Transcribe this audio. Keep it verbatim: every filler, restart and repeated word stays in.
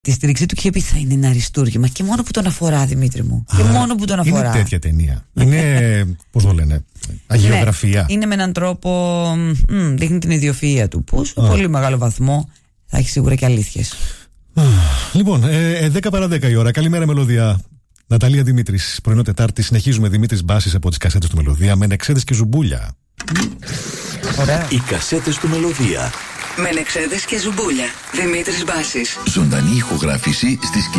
Τη στήριξή του και είπε θα είναι ένα αριστούργημα. Και μόνο που τον αφορά, Δημήτρη μου. Α, και μόνο που τον αφορά. Είναι τέτοια ταινία. Είναι, πώς το λένε, αγιογραφία. Ναι, είναι με έναν τρόπο. Μ, δείχνει την ιδιοφυΐα του. Που σε πολύ μεγάλο βαθμό θα έχει σίγουρα και αλήθειες. Λοιπόν, ε, δέκα παρά δέκα η ώρα. Καλημέρα, Μελωδία. Ναταλία Δημήτρης, πρωινό Τετάρτη. Συνεχίζουμε Δημήτρης Μπάσης από τις κασέτες του Μελωδία με νεξέδες και ζουμπούλια. Ωραία. Οι κασέτες του Μελωδία. Με νεξέδες και ζουμπούλια. Δημήτρης Μπάσης. Ζωντανή ηχογράφηση στις